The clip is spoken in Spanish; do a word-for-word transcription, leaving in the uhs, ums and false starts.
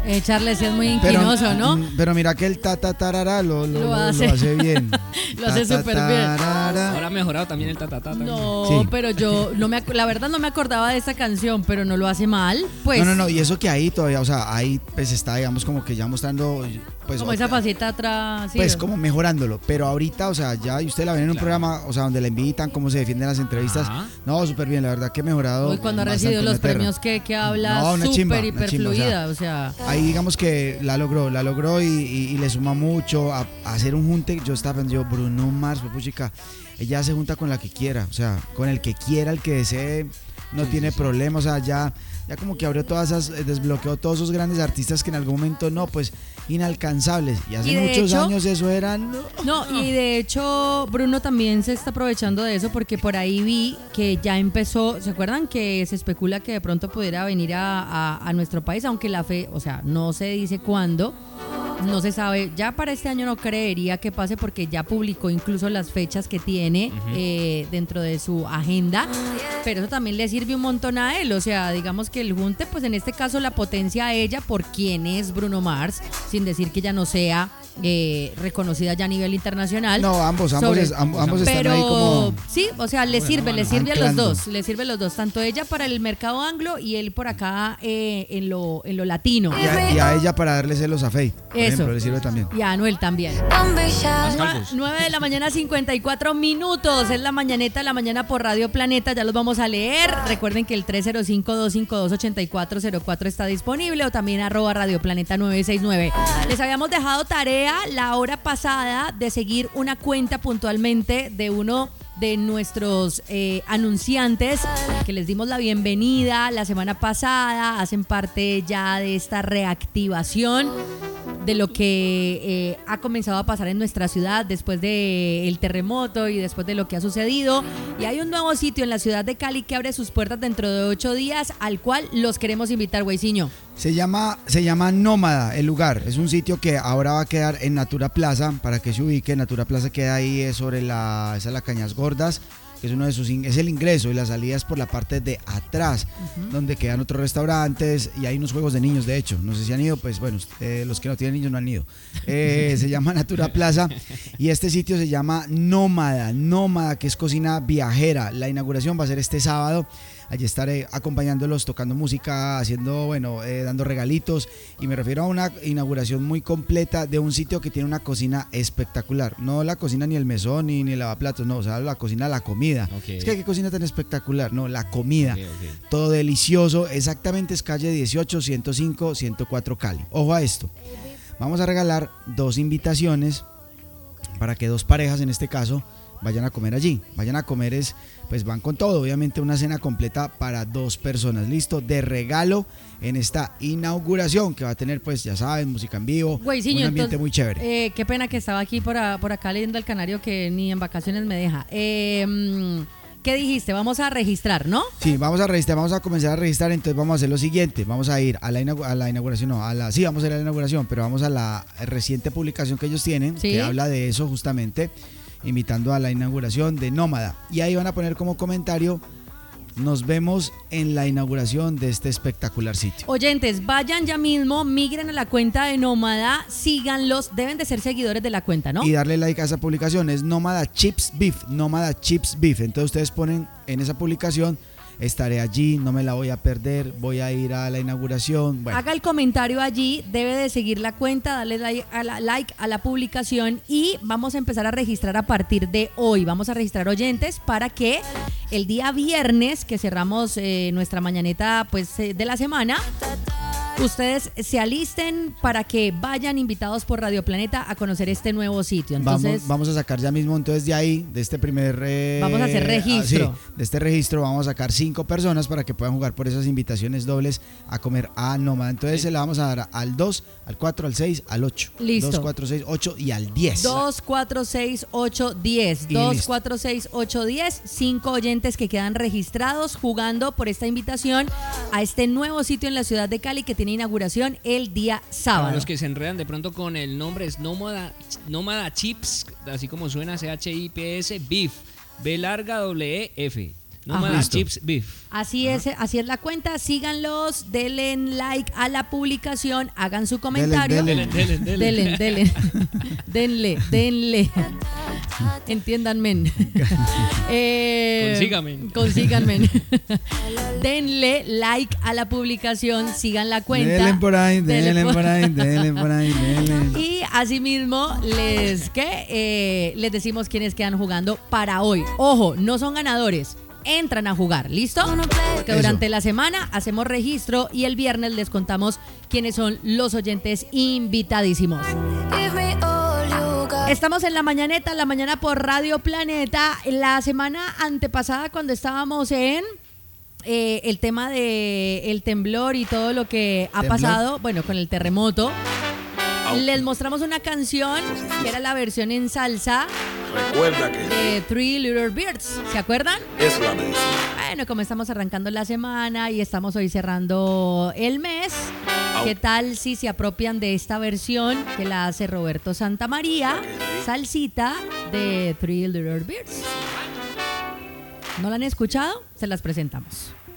Eh, Charles es muy inquinoso, pero, ¿no? Pero mira que el ta ta tarara lo, lo, Lo lo, hace. lo hace bien. Lo hace Ta, ta, súper bien. tarara. Ahora ha mejorado también el ta ta ta. también. No, Sí. pero yo, no me, ac- la verdad no me acordaba de esta canción, pero no lo hace mal. Pues, No, no, no, y eso que ahí todavía, o sea, ahí pues está, digamos, como que ya mostrando, pues, como otra- esa pasita atrás. sí, pues ¿no? como mejorándolo, pero ahorita, o sea, ya y usted la ven en un Claro. programa, o sea, donde la invitan, cómo se defienden las entrevistas, Ajá. no, súper bien, la verdad que ha mejorado. Hoy cuando ha bastante recibido los Inglaterra. premios que, que habla No, una chimba, súper una hiper chimba, o sea, fluida, o sea, Ahí digamos que la logró, la logró y, y- y le suma mucho a, a hacer un junte. Yo estaba pensando, yo, Bruno Mars, pues, puchica, ella se junta con la que quiera, o sea, con el que quiera, el que desee, no Sí, tiene sí, sí. problema, o sea, ya, ya como que abrió todas esas, eh, desbloqueó todos esos grandes artistas que en algún momento no, pues inalcanzables. Y hace Y de muchos hecho- años eso era, no. no, y de hecho Bruno también se está aprovechando de eso porque por ahí vi que ya empezó, ¿se acuerdan que se especula que de pronto pudiera venir a, a- a nuestro país? Aunque la fe, o sea, no se dice cuándo, no se sabe, ya para este año no creería que pase porque ya publicó incluso las fechas que tiene Ujú. eh, dentro de su agenda, pero eso también le sirve un montón a él, o sea, digamos que el junte, pues en este caso la potencia a ella por quién es Bruno Mars, sin decir que ya no sea eh, reconocida ya a nivel internacional. No, ambos, ambos, Sobre- es- am- ambos están pero ahí como. sí, o sea, le Bueno, sirve, le mano, sirve a los anclando. dos, le sirve a los dos, tanto ella para el mercado anglo y él por acá eh, en lo en lo latino. Y a, y a ella para darle celos a Faith, por Eso. ejemplo, le sirve también. Y a Anuel también. Más calvos. nueve de la mañana, cincuenta y cuatro minutos. Es la mañaneta, la mañana por Radio Planeta. Ya los vamos a leer. Recuerden que el tres cero cinco, dos cinco dos, ocho cuatro cero cuatro está disponible o también arroba Radio Planeta nueve seis nueve. Les habíamos dejado tarea la hora pasada de seguir una cuenta puntualmente de uno de nuestros eh, anunciantes que les dimos la bienvenida la semana pasada, hacen parte ya de esta reactivación de lo que eh, ha comenzado a pasar en nuestra ciudad después del terremoto y después de lo que ha sucedido. Y hay un nuevo sitio en la ciudad de Cali que abre sus puertas dentro de ocho días, al cual los queremos invitar, Güeyciño. Se llama, se llama Nómada el lugar. Es un sitio que ahora va a quedar en Natura Plaza, para que se ubique. Natura Plaza queda ahí eh, sobre la, esa es la Cañas Gordas, que es uno de sus in- es el ingreso y la salida es por la parte de atrás, uh-huh. donde quedan otros restaurantes y hay unos juegos de niños, de hecho. No sé si han ido, pues bueno, eh, los que no tienen niños no han ido. Eh, se llama Natura Plaza y este sitio se llama Nómada, Nómada, que es cocina viajera. La inauguración va a ser este sábado. Allí estaré acompañándolos, tocando música, haciendo, bueno, eh, dando regalitos. Y me refiero a una inauguración muy completa de un sitio que tiene una cocina espectacular. No la cocina ni el mesón ni, ni el lavaplatos, no, o sea, la cocina, la comida. Okay. Es que qué cocina tan espectacular, no, la comida. Okay, okay. Todo delicioso, exactamente es calle dieciocho, ciento cinco, ciento cuatro Cali. Ojo a esto, vamos a regalar dos invitaciones para que dos parejas, en este caso, vayan a comer allí. Vayan a comer es, pues van con todo, obviamente una cena completa para dos personas, listo, de regalo en esta inauguración que va a tener, pues ya saben, música en vivo, Güeyciño, un ambiente entonces, muy chévere. Eh, qué pena que estaba aquí por, a, por acá leyendo el canario que ni en vacaciones me deja. Eh, ¿Qué dijiste? Vamos a registrar, ¿no? Sí, vamos a registrar, vamos a comenzar a registrar, entonces vamos a hacer lo siguiente, vamos a ir a la, inaug- a la inauguración, no, a la, sí, vamos a ir a la inauguración, pero vamos a la reciente publicación que ellos tienen, ¿Sí? que habla de eso justamente, invitando a la inauguración de Nómada. Y ahí van a poner como comentario: nos vemos en la inauguración de este espectacular sitio. Oyentes, vayan ya mismo, migren a la cuenta de Nómada, síganlos, deben de ser seguidores de la cuenta, ¿no? Y darle like a esa publicación, es Nómada Chips Beef, Nómada Chips Beef. Entonces ustedes ponen en esa publicación: estaré allí, no me la voy a perder, voy a ir a la inauguración. Bueno. Haga el comentario allí, debe de seguir la cuenta, darle like a, la, like a la publicación y vamos a empezar a registrar a partir de hoy. Vamos a registrar oyentes para que el día viernes, que cerramos eh, nuestra mañaneta pues eh, de la semana, ustedes se alisten para que vayan invitados por Radio Planeta a conocer este nuevo sitio. Entonces, vamos, vamos a sacar ya mismo entonces de ahí, de este primer... Eh, vamos a hacer registro. Ah, sí, de este registro vamos a sacar cinco personas para que puedan jugar por esas invitaciones dobles a comer a Nómada. Entonces sí. Se la vamos a dar al dos, al cuatro, al seis, al ocho. Listo. dos, cuatro, seis, ocho y al diez. dos, cuatro, seis, ocho, diez. Y dos, listo. cuatro, seis, ocho, diez. Cinco oyentes que quedan registrados jugando por esta invitación a este nuevo sitio en la ciudad de Cali que tiene inauguración el día sábado. Para los que se enredan de pronto con el nombre, es Nómada, Nómada Chips, así como suena, C H I P S, Beef, B larga, W E F. Nómada Listo. Chips Beef. Así es, así es la cuenta. Síganlos, denle like a la publicación, hagan su comentario. Dele, Dele, dele, Denle, dele. denle. denle, denle. Entiéndanme. Eh, Consígame. Consíganme. Denle like a la publicación, sigan la cuenta. Denle por ahí, Denle denle por- por ahí, denle por ahí, denle. Y asimismo les, ¿qué? Eh, les decimos quiénes quedan jugando para hoy. Ojo, no son ganadores, entran a jugar, ¿listo? Porque Eso. durante la semana hacemos registro y el viernes les contamos quiénes son los oyentes invitadísimos. Estamos en la mañaneta, la mañana por Radio Planeta. La semana antepasada, cuando estábamos en eh, el tema de el temblor y todo lo que ha ¿Temblor? pasado, bueno, con el terremoto, les mostramos una canción que era la versión en salsa Recuerda que de Three Little Birds. ¿Se acuerdan? es la medicina. Bueno, como estamos arrancando la semana y estamos hoy cerrando el mes, ¿qué tal si se apropian de esta versión que la hace Roberto Santamaría, salsita de Three Little Birds? ¿No la han escuchado? Se las presentamos.